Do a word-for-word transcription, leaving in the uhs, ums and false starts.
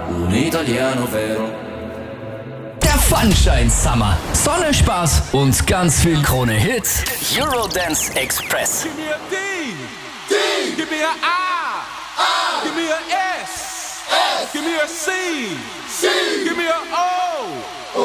un italiano vero. Der Funshine Summer. Sonne, Spaß und ganz viel Krone Hits. Eurodance Express. Give me a D. D. Give me a I. I. Give me a S. S. Give me a C. C. Give me a O.